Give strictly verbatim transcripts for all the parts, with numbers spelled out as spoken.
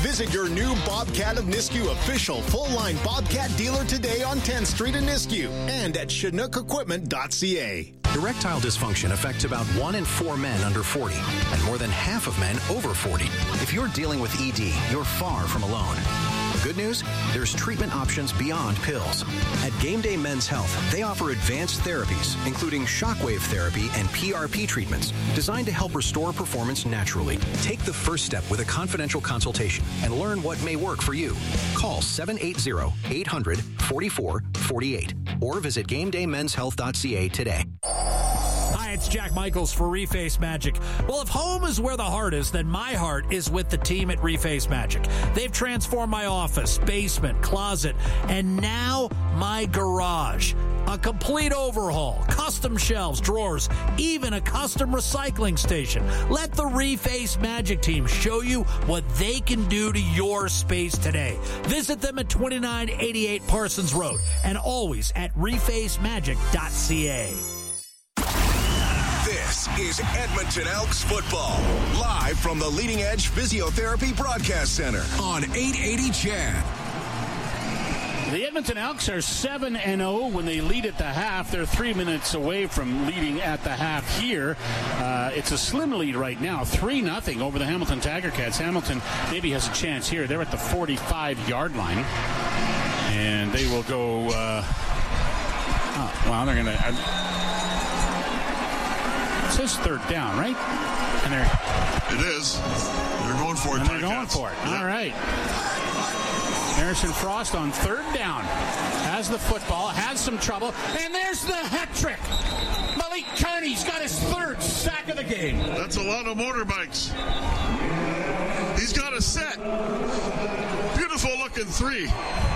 Visit your new Bobcat of Nisku official full-line Bobcat dealer today on tenth Street in Nisku and at chinook equipment dot c a. Erectile dysfunction affects about one in four men under forty and more than half of men over forty. If you're dealing with E D, you're far from alone. Good news? There's treatment options beyond pills. At Game Day Men's Health, they offer advanced therapies, including shockwave therapy and P R P treatments, designed to help restore performance naturally. Take the first step with a confidential consultation and learn what may work for you. Call seven eight zero, eight hundred, forty-four forty-eight or visit game day men's health dot c a today. Hi, it's Jack Michaels for Reface Magic. Well, if home is where the heart is, then my heart is with the team at Reface Magic. They've transformed my office, basement, closet, and now my garage. A complete overhaul, custom shelves, drawers, even a custom recycling station. Let the Reface Magic team show you what they can do to your space today. Visit them at twenty-nine eighty-eight Parsons Road and always at reface magic dot c a. This is Edmonton Elks football, live from the Leading Edge Physiotherapy Broadcast Center on eight eighty C H A D. The Edmonton Elks are seven and oh when they lead at the half. They're three minutes away from leading at the half here. Uh, it's a slim lead right now, three nothing over the Hamilton Tiger Cats. Hamilton maybe has a chance here. They're at the forty-five-yard line, and they will go, uh, oh, well, they're going to... Uh, it says third down, right? And they're... It is. They're going for it. And they're going for it. Yeah. All right. Harrison Frost on third down. Has the football, has some trouble, and there's the hat trick. Malik Kearney's got his third sack of the game. That's a lot of motorbikes. He's got a set. Beautiful looking three.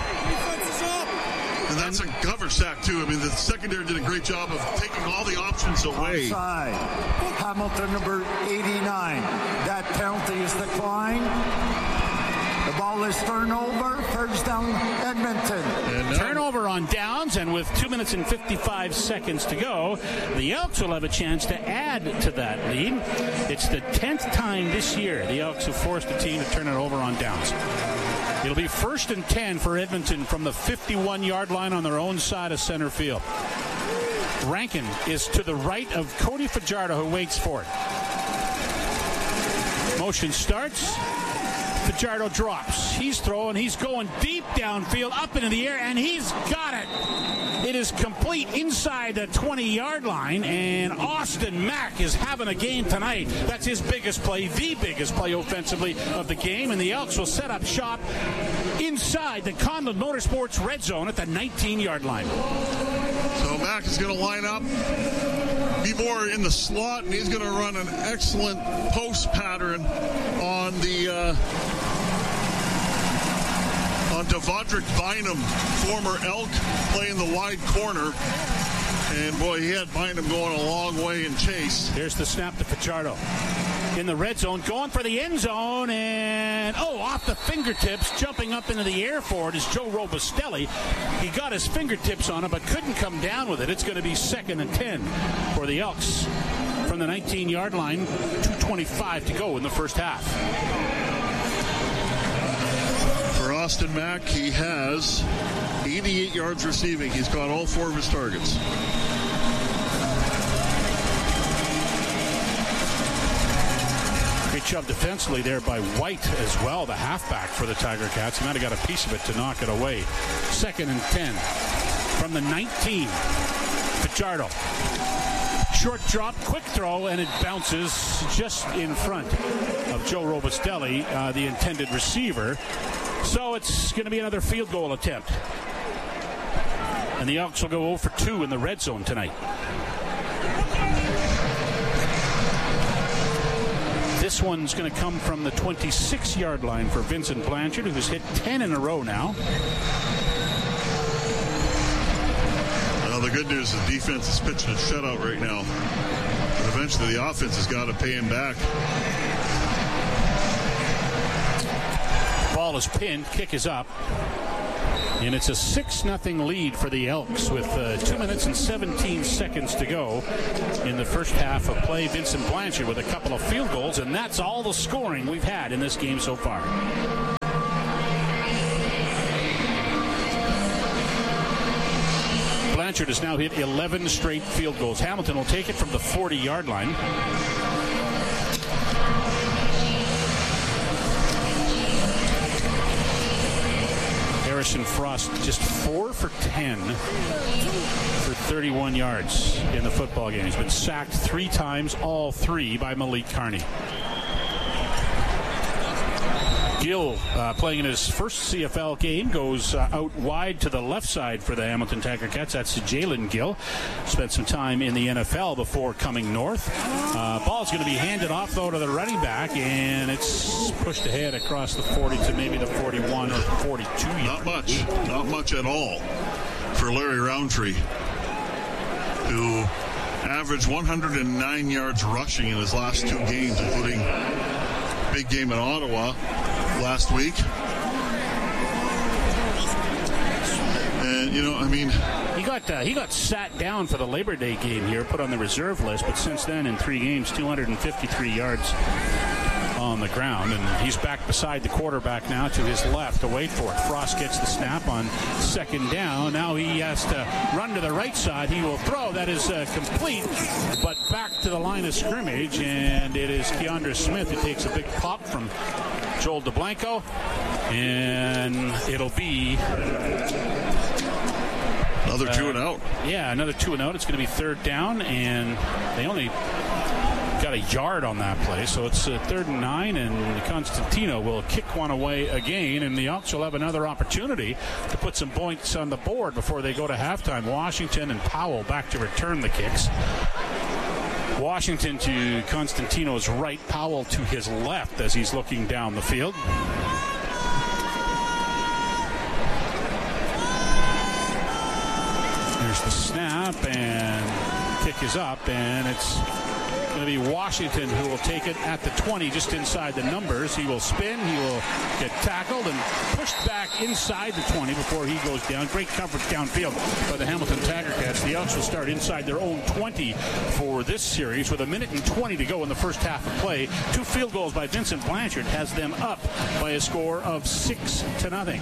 And that's a cover sack, too. I mean, the secondary did a great job of taking all the options away. Offside. Hamilton number eighty-nine. That penalty is declined. The ball is turned over. First down, Edmonton. And turnover on downs, and with two minutes and fifty-five seconds to go, the Elks will have a chance to add to that lead. It's the tenth time this year the Elks have forced a team to turn it over on downs. It'll be first and ten for Edmonton from the fifty-one-yard line on their own side of center field. Rankin is to the right of Cody Fajardo, who waits for it. Motion starts. Fajardo drops. He's throwing. He's going deep downfield, up into the air, and he's got it. It is complete inside the twenty-yard line, and Austin Mack is having a game tonight. That's his biggest play, the biggest play offensively of the game, and the Elks will set up shop inside the Conlon Motorsports red zone at the nineteen-yard line. So Mack is going to line up, be more in the slot, and he's going to run an excellent post pattern on the uh, on Devondrick Bynum, former Elk, playing the wide corner. And boy, he had Bynum going a long way in chase. Here's the snap to Fajardo in the red zone, going for the end zone, and oh, off the fingertips, jumping up into the air for it is Joe Robustelli. He got his fingertips on it, but couldn't come down with it. It's going to be second and ten for the Elks from the nineteen-yard line. two twenty-five to go in the first half. For Austin Mack, he has eighty-eight yards receiving. He's caught all four of his targets. Great job defensively there by White as well, the halfback for the Tiger Cats. He might have got a piece of it to knock it away. Second and ten from the nineteen. Fajardo. Short drop, quick throw, and it bounces just in front of Joe Robustelli, uh, the intended receiver. So it's going to be another field goal attempt. And the Elks will go zero for two in the red zone tonight. This one's going to come from the twenty-six-yard line for Vincent Blanchard, who's hit ten in a row now. Well, the good news is the defense is pitching a shutout right now. But eventually the offense has got to pay him back. Ball is pinned. Kick is up. And it's a six nothing lead for the Elks with uh, two minutes and seventeen seconds to go in the first half of play. Vincent Blanchard with a couple of field goals, and that's all the scoring we've had in this game so far. Blanchard has now hit eleven straight field goals. Hamilton will take it from the forty-yard line. Harrison Frost just four for ten for thirty-one yards in the football game. He's been sacked three times, all three by Malik Carney. Gill, uh, playing in his first C F L game, goes uh, out wide to the left side for the Hamilton Tiger Cats. That's Jalen Gill. Spent some time in the N F L before coming north. Uh, ball's going to be handed off, though, to the running back, and it's pushed ahead across the forty to maybe the forty-one or forty-two. Not much. Not much at all for Larry Roundtree, who averaged one hundred nine yards rushing in his last two games, including big game in Ottawa last week. And, you know, I mean... He got uh, he got sat down for the Labor Day game here, put on the reserve list, but since then, in three games, two hundred fifty-three yards on the ground. And he's back beside the quarterback now to his left to wait for it. Frost gets the snap on second down. Now he has to run to the right side. He will throw. That is uh, complete, but back to the line of scrimmage, and it is Keandre Smith who takes a big pop from Joel DeBlanco, and it'll be another uh, two and out. Yeah, another two and out. It's going to be third down, and they only got a yard on that play, so it's uh, third and nine, and Constantino will kick one away again, and the Elks will have another opportunity to put some points on the board before they go to halftime. Washington and Powell back to return the kicks. Washington to Constantino's right, Powell to his left as he's looking down the field. There's the snap, and kick is up, and it's going to be Washington who will take it at the twenty, just inside the numbers. He will spin, he will get tackled and pushed back inside the twenty before he goes down. Great coverage downfield by the Hamilton Tiger Cats. The Elks will start inside their own twenty for this series with a minute and twenty to go in the first half of play. Two field goals by Vincent Blanchard has them up by a score of six to nothing.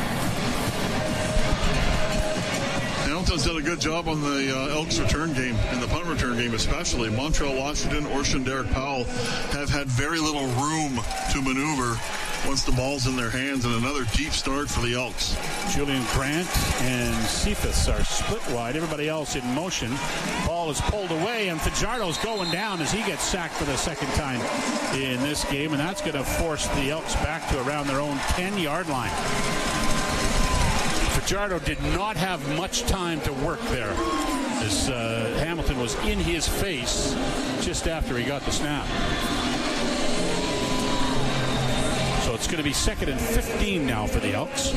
Hamilton's done a good job on the uh, Elks return game, and the punt return game especially. Montreal Washington, Orshan Derek Powell have had very little room to maneuver once the ball's in their hands, and another deep start for the Elks. Julian Grant and Cephas are split wide. Everybody else in motion. Ball is pulled away, and Fajardo's going down as he gets sacked for the second time in this game, and that's going to force the Elks back to around their own ten-yard line. Fajardo did not have much time to work there as uh, Hamilton was in his face just after he got the snap. So it's going to be second and fifteen now for the Elks.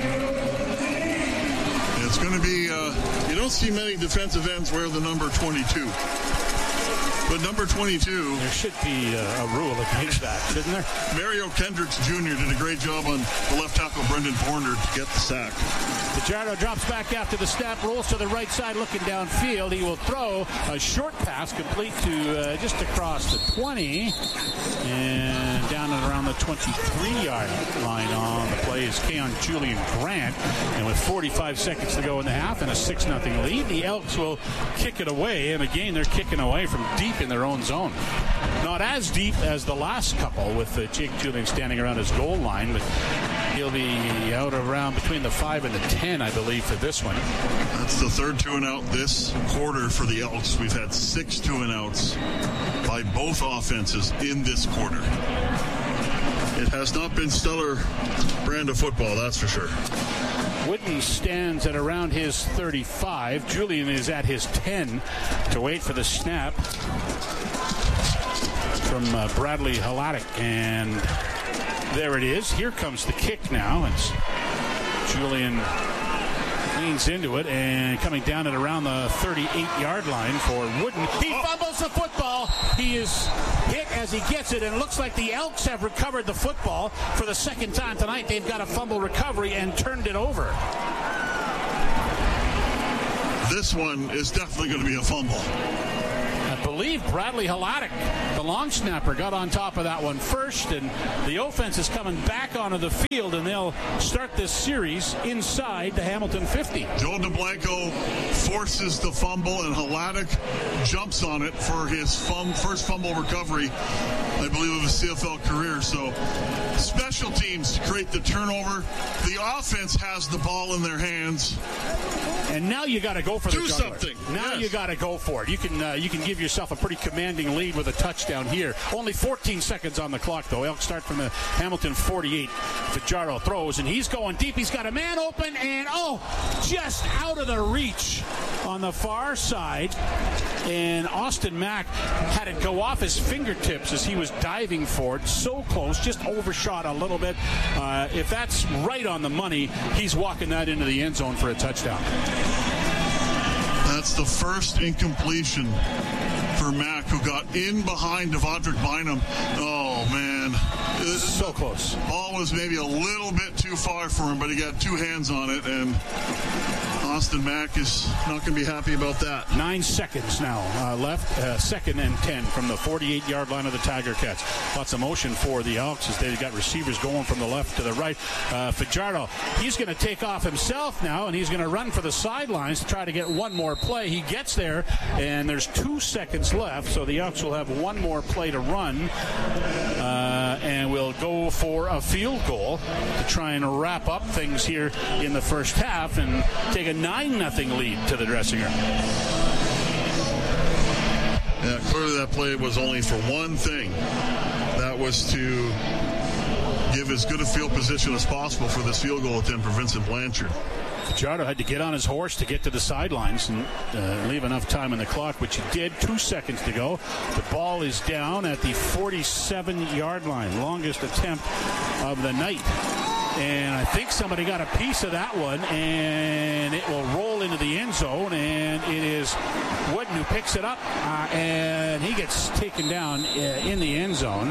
It's going to be, uh, you don't see many defensive ends wear the number twenty-two. But number twenty-two... There should be a, a rule against that, shouldn't there? Mario Kendricks Junior did a great job on the left tackle, Brendan Borner, to get the sack. Fajardo drops back after the snap, rolls to the right side, looking downfield. He will throw a short pass complete to uh, just across the twenty. And down and around the twenty-three-yard line on the play is Keon Julian Grant. And with forty-five seconds to go in the half and a six nothing lead, the Elks will kick it away. And again, they're kicking away from deep in their own zone. Not as deep as the last couple with uh, Jake Julian standing around his goal line, but he'll be out around between the five and the ten, I believe, for this one. That's the third two and out this quarter for the Elks. We've had six two and outs by both offenses in this quarter. It has not been stellar brand of football, that's for sure. Wooden stands at around his thirty-five. Julian is at his ten to wait for the snap from uh, Bradley Halatic. And there it is. Here comes the kick now. It's Julian leans into it and coming down at around the thirty-eight-yard line for Wooden. He fumbles the football. He is hit as he gets it, and it looks like the Elks have recovered the football for the second time tonight. They've got a fumble recovery and turned it over. This one is definitely going to be a fumble. That believe Bradley Hladek, the long snapper, got on top of that one first, and the offense is coming back onto the field, and they'll start this series inside the Hamilton fifty. Joe DeBlanco forces the fumble, and Hladek jumps on it for his fum- first fumble recovery, I believe, of his C F L career. So special teams create the turnover. The offense has the ball in their hands. And now you got to go for the Do juggler. something. Now Yes. you got to go for it. You can uh, you can give yourself a pretty commanding lead with a touchdown here. Only fourteen seconds on the clock, though. Elks start from the Hamilton forty-eight. Fajardo throws, and he's going deep. He's got a man open, and oh, just out of the reach on the far side. And Austin Mack had it go off his fingertips as he was diving for it. So close, just overshot a little bit. Uh, if that's right on the money, he's walking that into the end zone for a touchdown. That's the first incompletion for Mack, who got in behind Devondrick Bynum. Oh, man. So close. Ball was maybe a little bit too far for him, but he got two hands on it, and Austin Mack is not going to be happy about that. Nine seconds now uh, left. Uh, second and ten from the forty-eight-yard line of the Tiger Cats. Lots of motion for the Elks as they've got receivers going from the left to the right. Uh, Fajardo, he's going to take off himself now, and he's going to run for the sidelines to try to get one more play. He gets there, and there's two seconds left, so the Elks will have one more play to run, uh, and we'll go for a field goal to try and wrap up things here in the first half and take a nine nothing lead to the dressing room. Yeah, clearly that play was only for one thing. That was to give as good a field position as possible for this field goal attempt for Vincent Blanchard. Fajardo had to get on his horse to get to the sidelines and uh, leave enough time in the clock, which he did. Two seconds to go. The ball is down at the forty-seven-yard line. Longest attempt of the night. And I think somebody got a piece of that one, and it will roll into the end zone, and it is Wooden who picks it up, uh, and he gets taken down uh, in the end zone.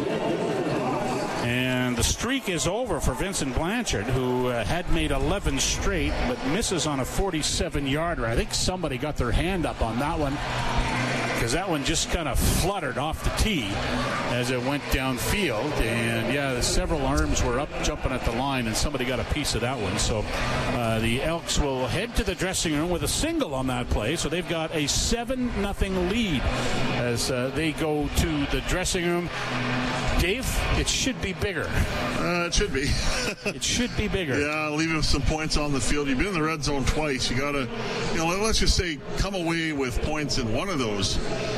And the streak is over for Vincent Blanchard, who uh, had made eleven straight, but misses on a forty-seven-yarder. I think somebody got their hand up on that one, because that one just kind of fluttered off the tee as it went downfield. And, yeah, several arms were up jumping at the line, and somebody got a piece of that one. So uh, the Elks will head to the dressing room with a single on that play. So they've got a seven nothing lead as uh, they go to the dressing room. Dave, it should be bigger. Uh, it should be. It should be bigger. Yeah, leaving some points on the field. You've been in the red zone twice. You got to, you know, let's just say come away with points in one of those.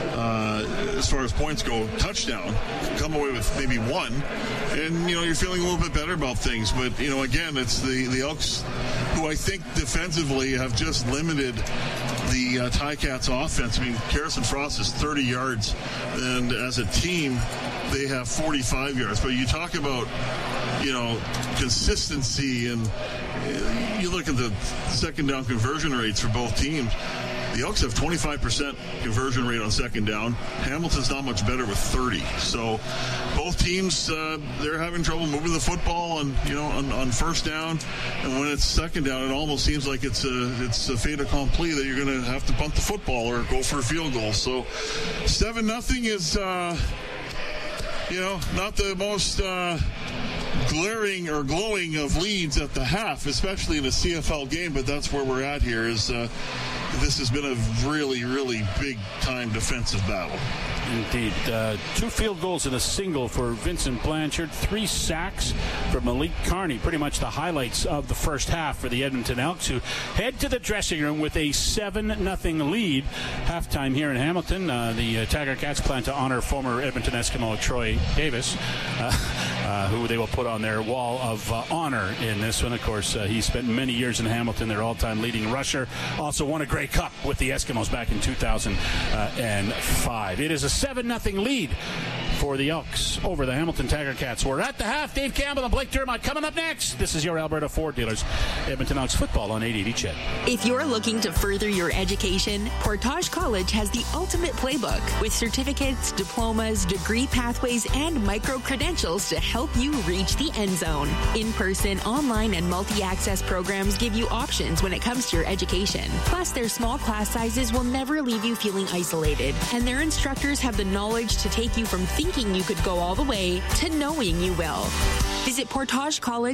Uh, as far as points go, touchdown. Come away with maybe one. And, you know, you're feeling a little bit better about things. But, you know, again, it's the, the Elks who I think defensively have just limited the uh, Ticats offense. I mean, Harrison Frost is thirty yards. And as a team, they have forty-five yards. But you talk about, you know, consistency, and you look at the second down conversion rates for both teams. The Elks have twenty-five percent conversion rate on second down. Hamilton's not much better with thirty. So both teams, uh, they're having trouble moving the football on, you know, on, on first down. And when it's second down, it almost seems like it's a, it's a fait accompli that you're going to have to punt the football or go for a field goal. So seven nothing is, uh, you know, not the most uh, glaring or glowing of leads at the half, especially in a C F L game, but that's where we're at here. Is uh, this has been a really, really big-time defensive battle. Indeed. Uh, two field goals and a single for Vincent Blanchard. Three sacks for Malik Carney. Pretty much the highlights of the first half for the Edmonton Elks, who head to the dressing room with a seven nothing lead. Halftime here in Hamilton. Uh, the uh, Tiger Cats plan to honor former Edmonton Eskimo Troy Davis, uh, uh, who they will put on their wall of uh, honor in this one. Of course, uh, he spent many years in Hamilton, their all-time leading rusher. Also won a Grey Cup with the Eskimos back in two thousand five. It is a seven nothing lead for the Elks over the Hamilton Tiger Cats. We're at the half. Dave Campbell and Blake Dermott coming up next. This is your Alberta Ford Dealers. Edmonton Elks football on eight eighty C H E D. If you're looking to further your education, Portage College has the ultimate playbook with certificates, diplomas, degree pathways, and micro-credentials to help you reach the end zone. In-person, online, and multi-access programs give you options when it comes to your education. Plus, their small class sizes will never leave you feeling isolated, and their instructors have the knowledge to take you from thinking you could go all the way to knowing you will. Visit portage college